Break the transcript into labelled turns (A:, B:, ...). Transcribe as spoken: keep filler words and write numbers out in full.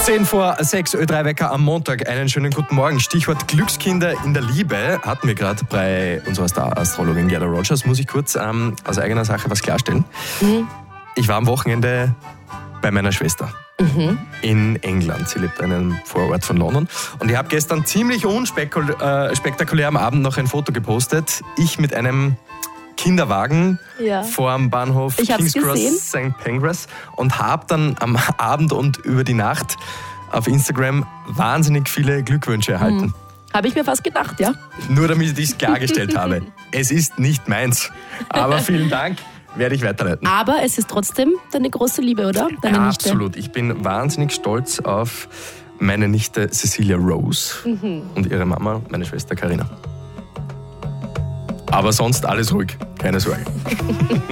A: zehn vor sechs, Ö drei Wecker am Montag. Einen schönen guten Morgen. Stichwort Glückskinder in der Liebe hatten wir gerade bei unserer Star-Astrologin Gerda Rogers. Muss ich kurz ähm, aus eigener Sache was klarstellen. Mhm. Ich war am Wochenende bei meiner Schwester mhm. in England. Sie lebt in einem Vorort von London. Und ich habe gestern ziemlich unspektakulär am Abend noch ein Foto gepostet. Ich mit einem Kinderwagen ja. vor dem Bahnhof King's Cross Sankt Pancras und habe dann am Abend und über die Nacht auf Instagram wahnsinnig viele Glückwünsche erhalten.
B: Mhm. Habe ich mir fast gedacht, ja.
A: Nur damit ich es klargestellt habe. Es ist nicht meins. Aber vielen Dank, werde ich weiterleiten.
B: Aber es ist trotzdem deine große Liebe, oder? Deine
A: ja,
B: Nichte.
A: Absolut. Ich bin wahnsinnig stolz auf meine Nichte Cecilia Rose mhm. und ihre Mama, meine Schwester Carina. Aber sonst alles ruhig, keine Sorge.